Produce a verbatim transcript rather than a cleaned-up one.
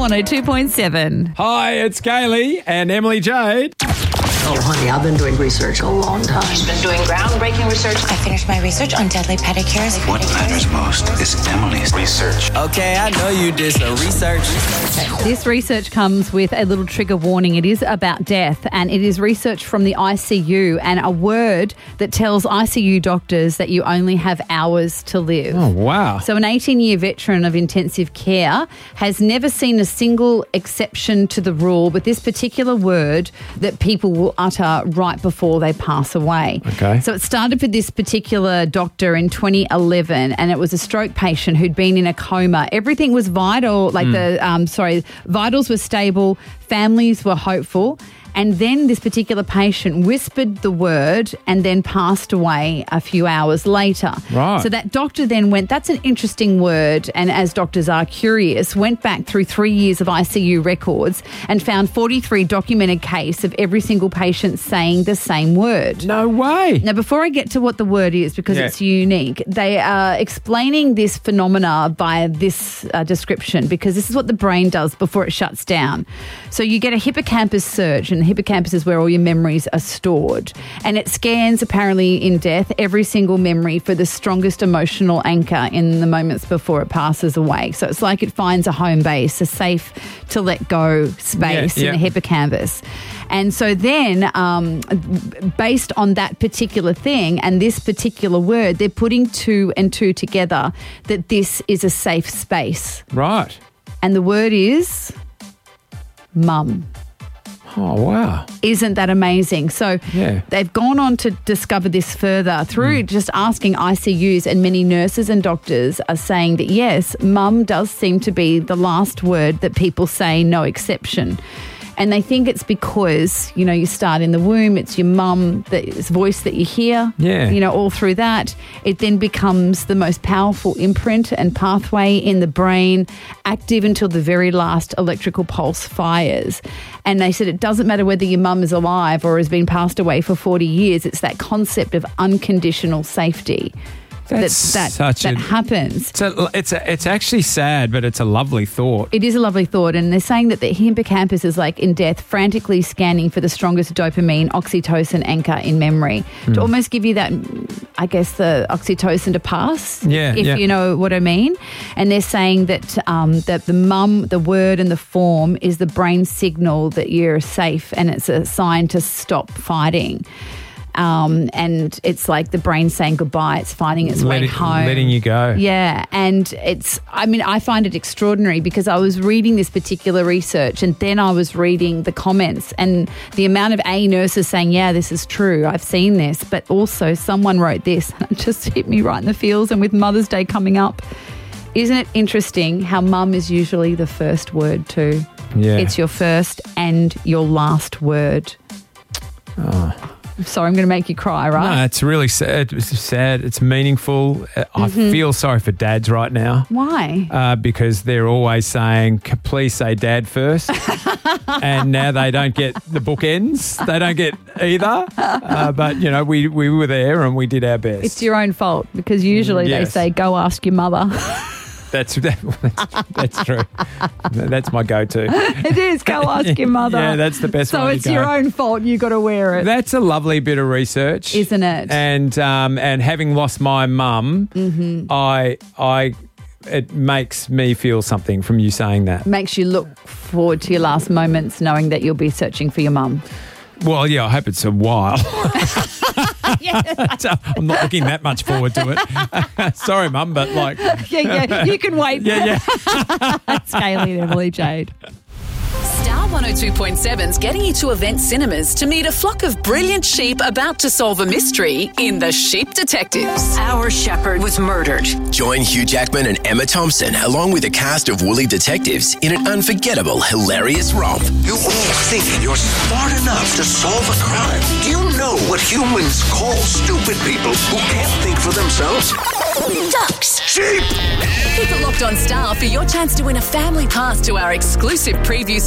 one oh two point seven. Hi, it's Kaylee and Emily Jade. Oh, honey, I've been doing research a long time. She's been doing groundbreaking research. I finished my research on deadly pedicures. What matters most is Emily's research. Okay, I know you did some research. This research comes with a little trigger warning. It is about death, and it is research from the I C U and a word that tells I C U doctors that you only have hours to live. Oh, wow. So an eighteen-year veteran of intensive care has never seen a single exception to the rule, but this particular word that people will utter right before they pass away. Okay. So it started for this particular doctor in twenty eleven, and it was a stroke patient who'd been in a coma. Everything was vital, like mm. the, um, sorry, vitals were stable, families were hopeful. And then this particular patient whispered the word and then passed away a few hours later. Right. So that doctor then went, that's an interesting word, and as doctors are curious, went back through three years of I C U records and found forty-three documented cases of every single patient saying the same word. No way. Now, before I get to what the word is, because yeah. it's unique, they are explaining this phenomena by this uh, description, because this is what the brain does before it shuts down. So you get a hippocampus surge, and the hippocampus is where all your memories are stored. And it scans, apparently in death, every single memory for the strongest emotional anchor in the moments before it passes away. So it's like it finds a home base, a safe to let go space yeah, yeah. in the hippocampus. And so then, um, based on that particular thing and this particular word, they're putting two and two together that this is a safe space. Right. And the word is mum. Oh, wow. Isn't that amazing? So yeah. they've gone on to discover this further through mm. just asking I C Us, and many nurses and doctors are saying that, yes, mum does seem to be the last word that people say, no exception. And they think it's because, you know, you start in the womb, it's your mum, this voice that you hear, yeah. you know, all through that. It then becomes the most powerful imprint and pathway in the brain, active until the very last electrical pulse fires. And they said it doesn't matter whether your mum is alive or has been passed away for forty years, it's that concept of unconditional safety. That's that that, such that a, happens. It's a, it's a, it's actually sad, but it's a lovely thought. It is a lovely thought, and they're saying that the hippocampus is like in death, frantically scanning for the strongest dopamine, oxytocin anchor in memory mm. to almost give you that, I guess, the oxytocin to pass. Yeah, if yeah. you know what I mean. And they're saying that um, that the mum, the word, and the form is the brain signal that you're safe, and it's a sign to stop fighting. Um, and it's like the brain saying goodbye. It's finding its Let way it, home. Letting you go. Yeah. And it's, I mean, I find it extraordinary because I was reading this particular research and then I was reading the comments and the amount of A nurses saying, yeah, this is true. I've seen this. But also someone wrote this and it just hit me right in the feels. And with Mother's Day coming up, isn't it interesting how mum is usually the first word too? Yeah. It's your first and your last word. Oh. Sorry, I'm going to make you cry, right? No, it's really sad. It's sad. It's meaningful. Mm-hmm. I feel sorry for dads right now. Why? Uh, because they're always saying, please say dad first. And now they don't get the bookends. They don't get either. Uh, but, you know, we, we were there and we did our best. It's your own fault because usually yes. they say, go ask your mother. That's, that, that's that's true. That's my go-to. It is. Go ask your mother. Yeah, that's the best so one. So it's your own fault. You got to wear it. That's a lovely bit of research, isn't it? And um, and having lost my mum, mm-hmm. I I it makes me feel something from you saying that. Makes you look forward to your last moments, knowing that you'll be searching for your mum. Well, yeah, I hope it's a while. Yes. I'm not looking that much forward to it. Sorry, Mum, but like... yeah, yeah, you can wait. Yeah, yeah. That's Kaylee and Emily Jade. Star one oh two point seven's getting you to Event Cinemas to meet a flock of brilliant sheep about to solve a mystery in The Sheep Detectives. Our shepherd was murdered. Join Hugh Jackman and Emma Thompson along with a cast of woolly detectives in an unforgettable, hilarious romp. You all think you're smart enough to solve a crime. Do you know what humans call stupid people who can't think for themselves? Ducks. Sheep! Keep it locked on Star for your chance to win a family pass to our exclusive preview